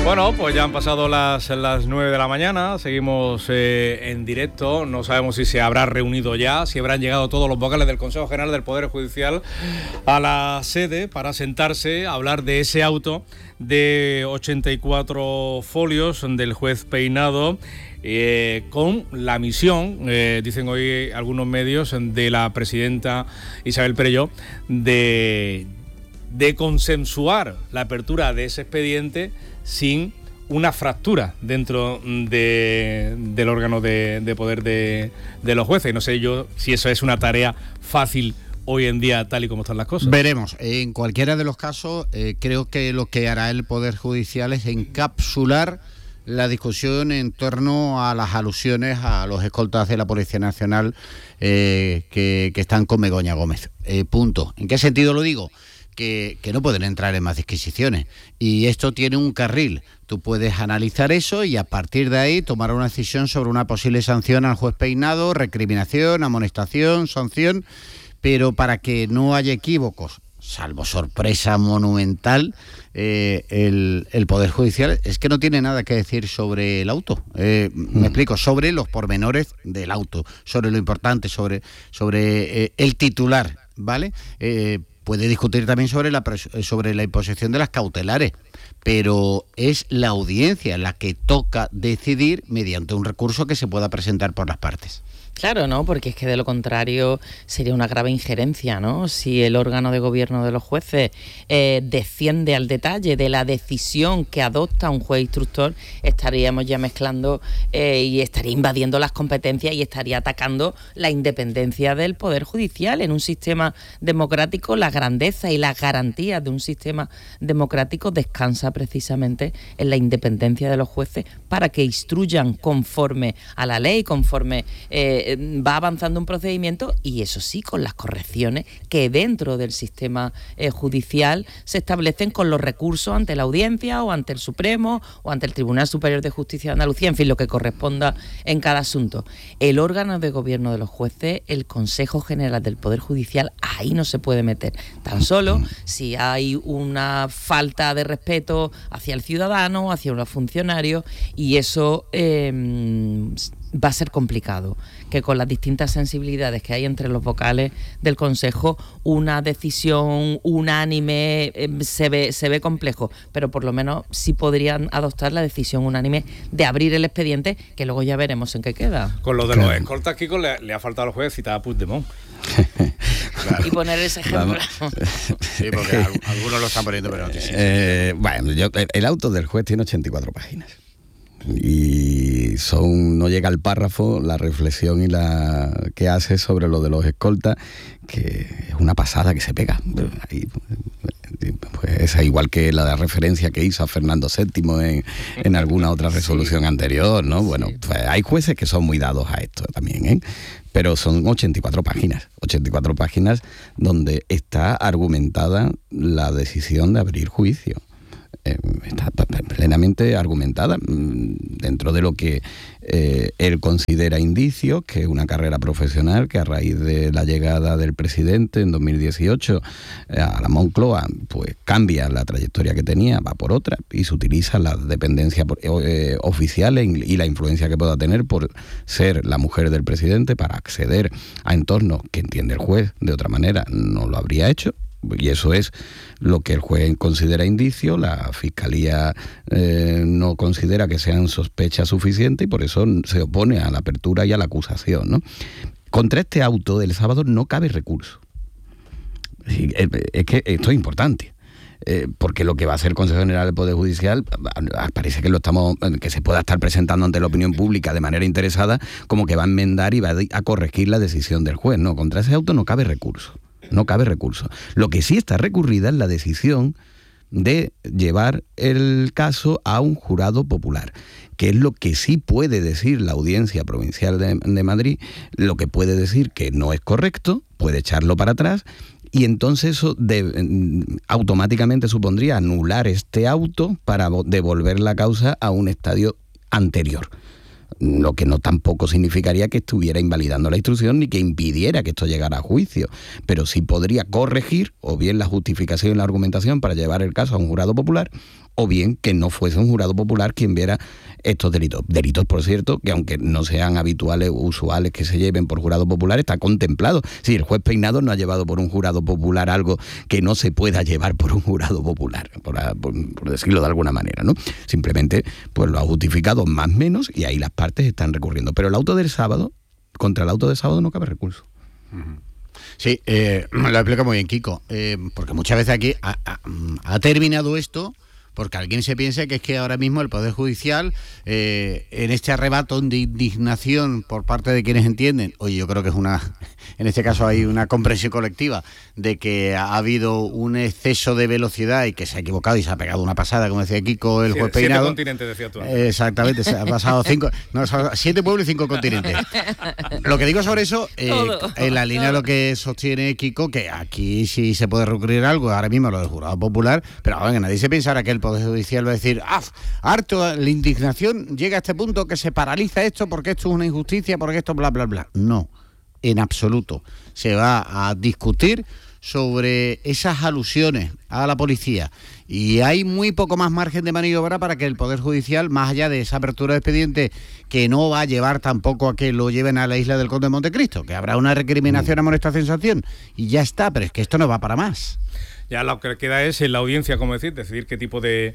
Bueno, pues ya han pasado las 9 de la mañana, seguimos en directo, no sabemos si se habrá reunido ya, si habrán llegado todos los vocales del Consejo General del Poder Judicial a la sede para sentarse a hablar de ese auto de 84 folios del juez Peinado, con la misión, dicen hoy algunos medios, de la presidenta Isabel Perelló, de consensuar la apertura de ese expediente sin una fractura dentro del órgano de poder de los jueces. No sé yo si eso es una tarea fácil hoy en día, tal y como están las cosas. Veremos. En cualquiera de los casos, creo que lo que hará el Poder Judicial es encapsular la discusión en torno a las alusiones a los escoltas de la Policía Nacional que están con Begoña Gómez. Punto. ¿En qué sentido lo digo? Que no pueden entrar en más disquisiciones. Y esto tiene un carril. Tú puedes analizar eso y a partir de ahí tomar una decisión sobre una posible sanción al juez Peinado, recriminación, amonestación, sanción, pero para que no haya equívocos, salvo sorpresa monumental, el Poder Judicial es que no tiene nada que decir sobre el auto. Me explico, sobre los pormenores del auto, sobre lo importante, sobre el titular, ¿vale? Puede discutir también sobre la imposición de las cautelares, pero es la audiencia la que toca decidir mediante un recurso que se pueda presentar por las partes. Claro, ¿no? Porque es que de lo contrario sería una grave injerencia, ¿no? Si el órgano de gobierno de los jueces desciende al detalle de la decisión que adopta un juez instructor, estaríamos ya mezclando y estaría invadiendo las competencias y estaría atacando la independencia del Poder Judicial. En un sistema democrático, la grandeza y las garantías de un sistema democrático descansa precisamente en la independencia de los jueces para que instruyan conforme a la ley, conforme va avanzando un procedimiento, y eso sí, con las correcciones que dentro del sistema judicial se establecen con los recursos ante la Audiencia o ante el Supremo o ante el Tribunal Superior de Justicia de Andalucía, en fin, lo que corresponda en cada asunto. El órgano de gobierno de los jueces, el Consejo General del Poder Judicial, ahí no se puede meter. Tan solo si hay una falta de respeto hacia el ciudadano, hacia los funcionarios, y eso va a ser complicado, que con las distintas sensibilidades que hay entre los vocales del Consejo, una decisión unánime se ve complejo, pero por lo menos sí podrían adoptar la decisión unánime de abrir el expediente, que luego ya veremos en qué queda. Con lo de los escoltas, Kiko, le ha faltado al juez citar a Puigdemont. Claro. Y poner ese ejemplo. Sí, porque algunos lo están poniendo, pero no. Bueno, el auto del juez tiene 84 páginas. Y no llega al párrafo la reflexión y la que hace sobre lo de los escoltas, que es una pasada que se pega. Ahí, pues es igual que la referencia que hizo a Fernando VII en alguna otra resolución anterior, ¿no? Bueno, pues hay jueces que son muy dados a esto también, ¿eh? Pero son 84 páginas donde está argumentada la decisión de abrir juicio. Está plenamente argumentada dentro de lo que él considera indicios, que es una carrera profesional que a raíz de la llegada del presidente en 2018 a la Moncloa, pues cambia la trayectoria que tenía, va por otra, y se utiliza las dependencias oficiales y la influencia que pueda tener por ser la mujer del presidente para acceder a entornos que entiende el juez de otra manera no lo habría hecho. Y eso es lo que el juez considera indicio, la Fiscalía no considera que sean sospechas suficientes y por eso se opone a la apertura y a la acusación, ¿no? Contra este auto del sábado no cabe recurso. Es que esto es importante. Porque lo que va a hacer el Consejo General del Poder Judicial parece que se pueda estar presentando ante la opinión pública de manera interesada como que va a enmendar y va a corregir la decisión del juez. No, contra ese auto no cabe recurso. No cabe recurso. Lo que sí está recurrida es la decisión de llevar el caso a un jurado popular, que es lo que sí puede decir la Audiencia Provincial de Madrid, lo que puede decir que no es correcto, puede echarlo para atrás, y entonces eso automáticamente supondría anular este auto para devolver la causa a un estadio anterior. Lo que no tampoco significaría que estuviera invalidando la instrucción ni que impidiera que esto llegara a juicio, pero sí podría corregir o bien la justificación y la argumentación para llevar el caso a un jurado popular o bien que no fuese un jurado popular quien viera estos delitos. Delitos, por cierto, que aunque no sean habituales o usuales que se lleven por jurado popular, está contemplado. Si el juez Peinado no ha llevado por un jurado popular algo que no se pueda llevar por un jurado popular, por decirlo de alguna manera, ¿no? Simplemente pues lo ha justificado más o menos y ahí las partes están recurriendo. Pero el auto del sábado, contra el auto del sábado no cabe recurso. Sí, lo explica muy bien Kiko, porque muchas veces aquí ha terminado esto porque alguien se piensa que es que ahora mismo el Poder Judicial, en este arrebato de indignación por parte de quienes entienden, oye, yo creo que en este caso hay una comprensión colectiva de que ha habido un exceso de velocidad y que se ha equivocado y se ha pegado una pasada, como decía Kiko, el juez Peinado. 7 continentes, decía tú. Exactamente, se ha pasado 7 pueblos y 5 continentes. Lo que digo sobre eso, en la línea de lo que sostiene Kiko, que aquí sí se puede recurrir algo, ahora mismo lo del jurado popular, pero ahora nadie se pensará que el Poder Judicial va a decir, harto, la indignación llega a este punto que se paraliza esto porque esto es una injusticia, porque esto bla, bla, bla. No, en absoluto. Se va a discutir sobre esas alusiones a la policía y hay muy poco más margen de maniobra para que el Poder Judicial, más allá de esa apertura de expediente que no va a llevar tampoco a que lo lleven a la isla del Conde de Montecristo, que habrá una recriminación, amonestación, sanción y ya está, pero es que esto no va para más. Ya lo que queda es en la audiencia, como decir, decidir qué tipo de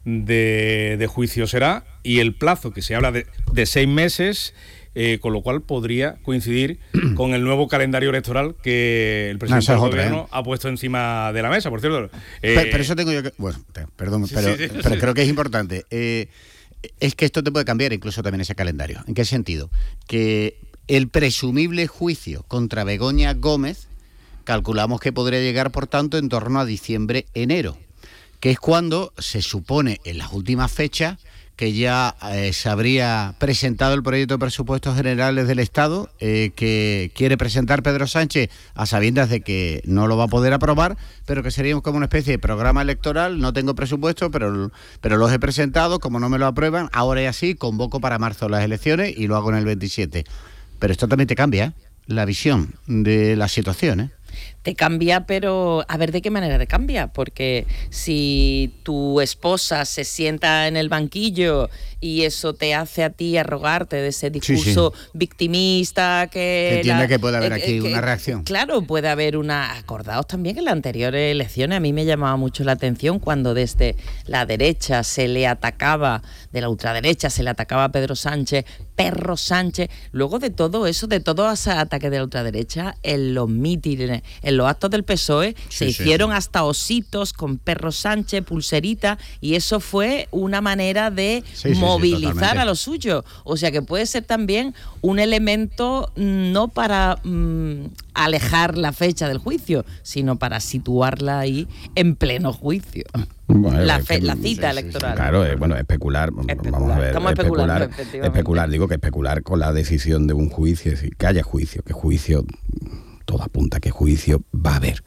juicio será y el plazo que se habla de 6 meses, con lo cual podría coincidir con el nuevo calendario electoral que el presidente del gobierno ha puesto encima de la mesa, por cierto. Pero eso tengo yo que... Bueno, perdón, pero creo que es importante. Es que esto te puede cambiar incluso también ese calendario. ¿En qué sentido? Que el presumible juicio contra Begoña Gómez calculamos que podría llegar, por tanto, en torno a diciembre-enero, que es cuando se supone en las últimas fechas que ya se habría presentado el proyecto de presupuestos generales del Estado que quiere presentar Pedro Sánchez a sabiendas de que no lo va a poder aprobar, pero que sería como una especie de programa electoral. No tengo presupuesto, pero los he presentado, como no me lo aprueban, ahora y así convoco para marzo las elecciones y lo hago en el 27. Pero esto también te cambia la visión de la situación, Te cambia, pero a ver de qué manera te cambia, porque si tu esposa se sienta en el banquillo y eso te hace a ti arrogarte de ese discurso victimista que entiende que puede haber aquí una reacción. Claro, puede haber una... Acordaos también que en las anteriores elecciones a mí me llamaba mucho la atención cuando desde la derecha se le atacaba, de la ultraderecha se le atacaba a Pedro Sánchez, Perro Sánchez. Luego de todo eso, de todos esos ataques de la ultraderecha, en los mítines, en los actos del PSOE, se hicieron hasta ositos con Perro Sánchez, pulserita, y eso fue una manera de movilizar a los suyos. O sea que puede ser también un elemento no para alejar la fecha del juicio, sino para situarla ahí en pleno juicio. Bueno, la cita electoral. Claro, especular. Vamos a ver. Especular, digo que especular con la decisión de un juicio, es decir, que haya juicio, que juicio, todo apunta que juicio va a haber.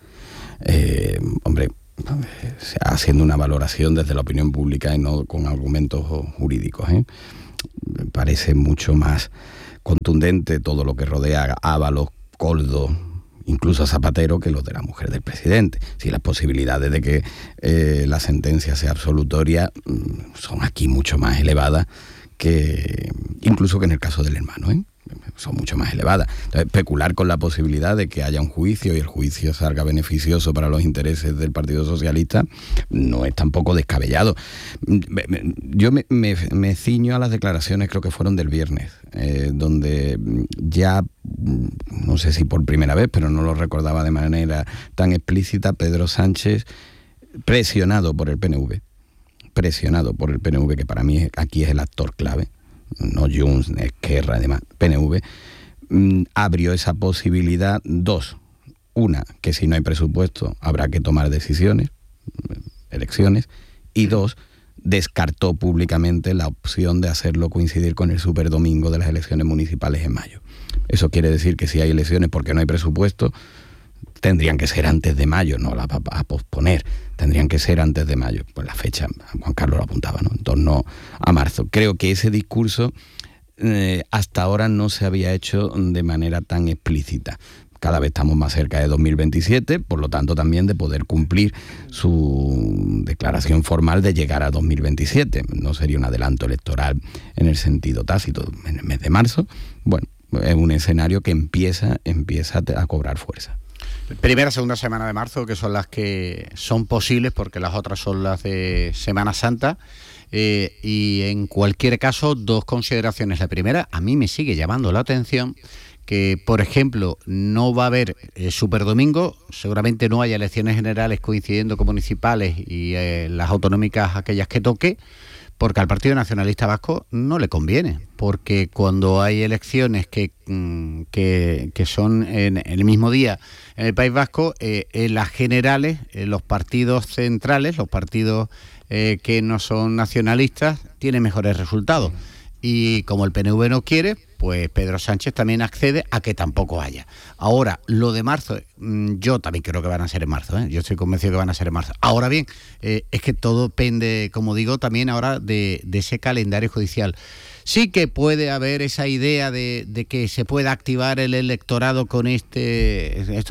Haciendo una valoración desde la opinión pública y no con argumentos jurídicos. Me parece mucho más contundente todo lo que rodea a Ábalos, Koldo, incluso a Zapatero, que lo de la mujer del presidente. Si las posibilidades de que la sentencia sea absolutoria son aquí mucho más elevadas que incluso que en el caso del hermano, son mucho más elevadas. Entonces, especular con la posibilidad de que haya un juicio y el juicio salga beneficioso para los intereses del Partido Socialista no es tampoco descabellado. Yo me ciño a las declaraciones, creo que fueron del viernes, donde ya, no sé si por primera vez, pero no lo recordaba de manera tan explícita, Pedro Sánchez, presionado por el PNV, que para mí aquí es el actor clave, no Junts, Esquerra, además, PNV, abrió esa posibilidad. 2, una, que si no hay presupuesto habrá que tomar decisiones, elecciones, y 2, descartó públicamente la opción de hacerlo coincidir con el superdomingo de las elecciones municipales en mayo. Eso quiere decir que si hay elecciones porque no hay presupuesto, tendrían que ser antes de mayo, no las va a posponer, tendrían que ser antes de mayo. Pues la fecha, Juan Carlos lo apuntaba, ¿no? En torno a marzo. Creo que ese discurso hasta ahora no se había hecho de manera tan explícita. cada vez estamos más cerca de 2027, por lo tanto también de poder cumplir su declaración formal de llegar a 2027. No sería un adelanto electoral en el sentido tácito en el mes de marzo. Bueno, es un escenario que empieza a cobrar fuerza. Primera, segunda semana de marzo, que son las que son posibles, porque las otras son las de Semana Santa. Y en cualquier caso, dos consideraciones. La primera, a mí me sigue llamando la atención que, por ejemplo, no va a haber Superdomingo, seguramente no haya elecciones generales coincidiendo con municipales y las autonómicas aquellas que toque, porque al Partido Nacionalista Vasco no le conviene, porque cuando hay elecciones que son en el mismo día en el País Vasco, en las generales, los partidos centrales, los partidos que no son nacionalistas, tienen mejores resultados. Y como el PNV no quiere, pues Pedro Sánchez también accede a que tampoco haya. Ahora, lo de marzo, yo también creo que van a ser en marzo, yo estoy convencido que van a ser en marzo. Ahora bien, es que todo depende, como digo, también ahora de ese calendario judicial. Sí que puede haber esa idea de que se pueda activar el electorado con estos